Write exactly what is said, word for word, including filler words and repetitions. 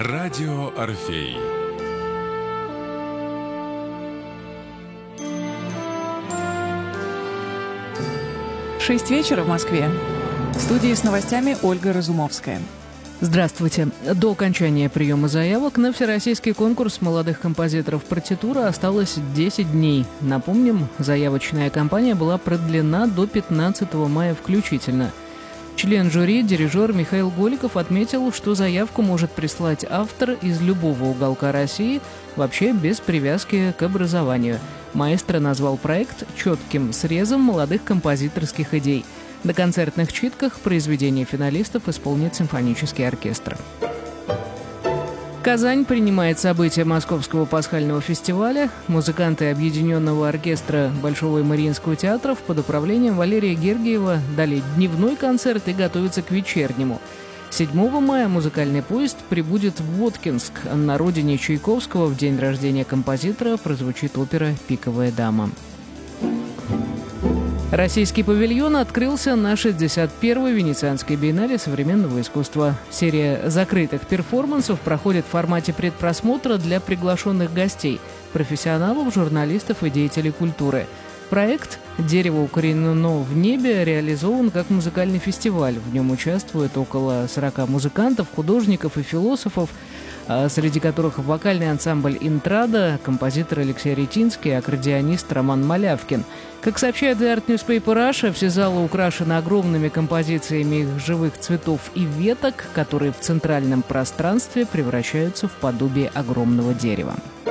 Радио Орфей. Шесть вечера в Москве. В студии с новостями Ольга Разумовская. Здравствуйте. До окончания приема заявок на всероссийский конкурс молодых композиторов партитура осталось десять дней. Напомним, заявочная кампания была продлена до пятнадцатого мая включительно. Член жюри, дирижер Михаил Голиков отметил, что заявку может прислать автор из любого уголка России, вообще без привязки к образованию. Маэстро назвал проект четким срезом молодых композиторских идей. На концертных читках произведения финалистов исполнит симфонический оркестр. Казань принимает события Московского пасхального фестиваля. Музыканты Объединенного оркестра Большого и Мариинского театров под управлением Валерия Гергиева дали дневной концерт и готовятся к вечернему. седьмого мая музыкальный поезд прибудет в Воткинск. На родине Чайковского в день рождения композитора прозвучит опера «Пиковая дама». Российский павильон открылся на шестьдесят первой Венецианской биеннале современного искусства. Серия закрытых перформансов проходит в формате предпросмотра для приглашенных гостей, профессионалов, журналистов и деятелей культуры. Проект «Дерево укоренено в небе» реализован как музыкальный фестиваль. В нем участвует около сорока музыкантов, художников и философов, среди которых вокальный ансамбль «Интрада», композитор Алексей Ретинский и аккордеонист Роман Малявкин. Как сообщает The Art Newspaper Russia, все залы украшены огромными композициями живых цветов и веток, которые в центральном пространстве превращаются в подобие огромного дерева.